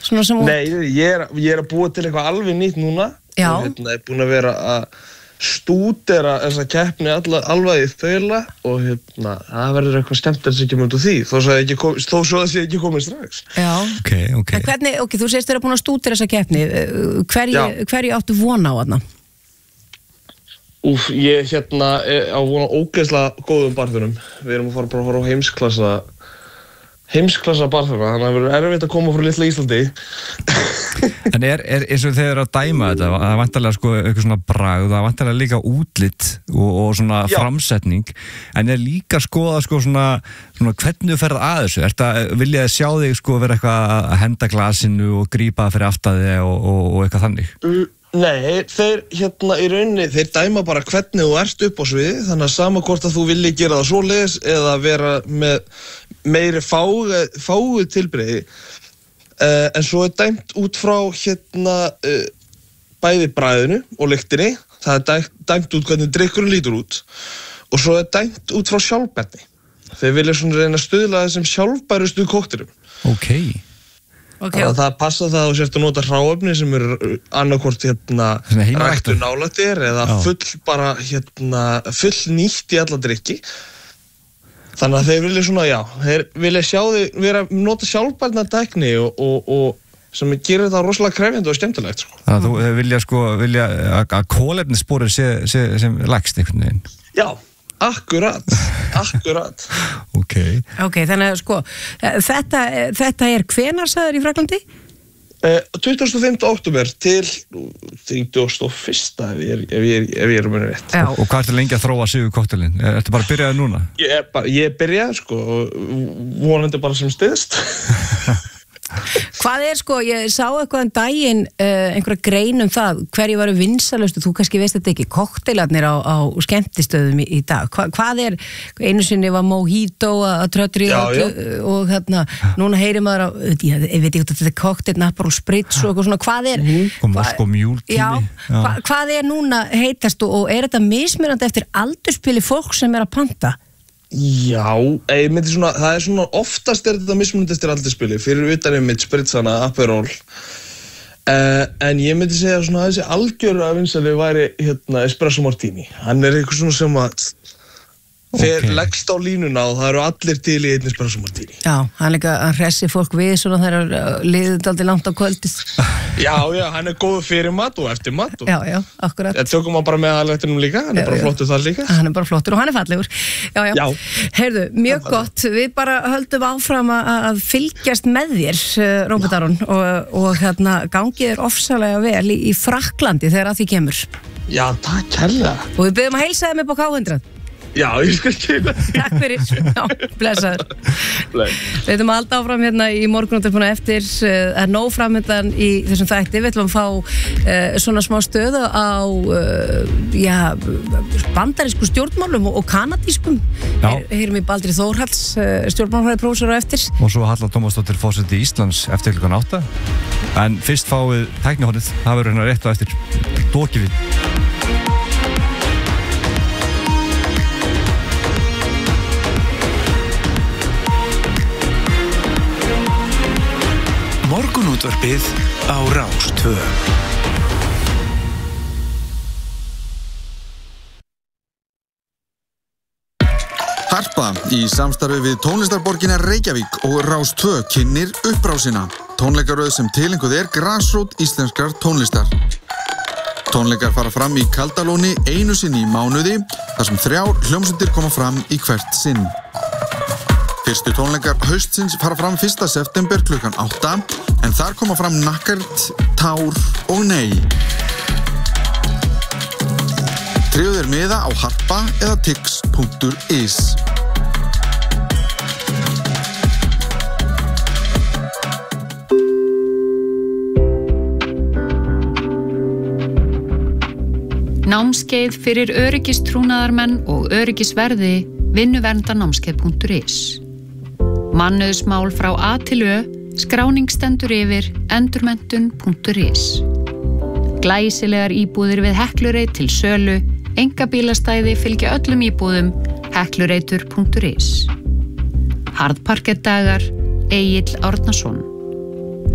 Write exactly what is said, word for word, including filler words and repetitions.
Svona sem Nei, ég er, ég er að búa til eitthvað alveg nýtt núna. Já. Og hérna, ég er búin að vera að stúdera þessa keppni alveg í þaula og hérna, það verður eitthvað skemmtilegt sem kemur út úr því, þó svo að kom, þó svo að það sé ekki komið strax. Já. Ok, ok. En hvernig, ok, þú segist þér að búin að stúdera þessa keppni, hverju, hverju áttu vona á þarna? Úf, ég hérna er á vona ógeðslega góðum barþjónum. Við erum að fara bara að fara á heimsklassa heimsklassa barþjóna, þannig að það verður erfitt að koma frá litla Íslandi. En er, er eins og þeir eru að dæma þetta, það er vantarlega sko eitthvað svona bragð, það er vantarlega líka útlit og, og svona Já. Framsetning, en er líka skoða sko svona, svona hvernig þú ferð að þessu, ertu að vilja að sjá þig sko vera eitthvað að henda glasinu og grípa fyrir aftaði og, og, og eitthvað þannig? Uh, nei, þeir hérna í rauninni, þeir dæma bara hvernig þú ert upp á sviði, þannig að sama hvort að þú vilji gera það svoleiðis eða vera með meiri fáu, fáu tilbrigði. Uh, en svo er dæmt út frá hérna uh, bæði bragðinu og lyktinni, það er dæmt, dæmt út hvernig drykkurinn lítur út og svo er dæmt út frá sjálfbærni. Þeir vilja svona reyna að stuðla þessum sjálfbærustu kokteilum. Ok. Okay. Það, það passa það að þú sért að nota hráefni sem eru annarkvort hérna ræktu nálættir eða Já. full bara hérna full nýtt í alla drykki. Þannig að þeir vilja svona, já, þeir vilja sjá þig vera að nota sjálfbærna tækni og, og, og sem gerir það rosalega krefjandi og skemmtilegt, sko. Þannig að þú vilja sko, vilja að kolefnissporið sé, sé sem lægst einhvern veginn. Já, akkurat, akkurat. Ok. Ok, þannig að sko, þetta, þetta er hvenær sagður í Fraklandi? Uh, tuttugasta og fimmta október til þrítugasta og fyrsta ef ég, ef ég, ef ég er um henni rétt. Já. Og, og hvað ertu lengi að þróa sigur kokteilinn? Er, ertu bara að byrjaði núna? Ég er bara, ég er byrjað, sko, og vonandi bara sem styðst. Hvað er sko, ég sá eitthvað en daginn uh, einhverja grein um það hverju varu vinsælustu, þú kannski veist þetta ekki kokteilarnir á, á skemmtistöðum í, í dag, Hva, hvað er einu sinni var mojito að tröttri og, og hérna, núna heyrir maður á, ég, ég veit ekki að þetta er kokteil Aperol Spritz og eitthvað svona, hvað er og Moskó Mule já, hva, hvað er núna heitast og, og er þetta mismunandi eftir aldurspili fólk sem er að panta? Já, ég myndi svona, það er svona oftast er þetta mismunandi eftir aldurspili, fyrir utan einmitt Spritzana, Aperol uh, en ég myndi segja svona að þessi algjör að vinsæli væri hérna Espresso Martini, hann er eitthvað svona sem að fer okay. leggst á línuna og það eru allir til í einn Espresso Martini. Já, hann líka að hressi fólk við svona þegar liðið aldrei langt á kvöldið. Já, já, hann er góð fyrir mat og eftir mat. Og já, já, akkurat. Það tökum hann bara með aðlættinum líka, hann er já, bara flottur þar líka. Hann er bara flottur og hann er fallegur. Já, já. já. Heyrðu, mjög gott, við bara höldum áfram að fylgjast með þér, Róbert Aron, og, og hérna gangið er ofsalega vel í, í Frakklandi þegar að því kemur. Já, takk kærlega. Og við byrjum að heilsa þeim upp á K hundrað. Já, ég skal kynna. Takk fyrir. Já, blessaður. Við ætlum að halda áfram hérna í morgunúttarpuna eftir að uh, nóg framöndan í þessum þætti. Við ætlum að fá uh, svona smá stöðu á uh, já, bandarísku stjórnmálum og, og kanadískum. Heyrum í Baldri Þórhalls, uh, stjórnmálfræðiprófessor á eftir. Og svo Halla Tómasdóttir forseti Íslands eftir klukkan átta. En fyrst fáið tæknihornið. Það verður hérna rétt á eftir. Dókið við. Morgunútvarpið á Rás tvö. Harpa í samstarfi við tónlistarborgina Reykjavík og Rás tvö kynnir upprásina. Tónleikaröð sem tilenguð er grasrót íslenskrar tónlistar. Tónleikar fara fram í Kaldalóni einu sinni í mánuði, þar sem þrjár hljómsveitir koma fram í hvert sinn. Fyrstu tónleikar haustsins fara fram fyrsta september klukkan átta, en þar koma fram Nakkert, Tár og Nei. Tryggðu þér miða á harpa eða tix punktur is. Námskeið fyrir öryggistrúnaðarmenn og öryggisverði vinnuverndarnámskeið punktur is. Mannauðsmál frá A til Ö, skráning stendur yfir endurmenntun punktur is. Glæsilegar íbúðir við Heklureit til sölu, einkabílastæði fylgja öllum íbúðum, heklureitur punktur is. Harðparkettdagar, Egill Árnason.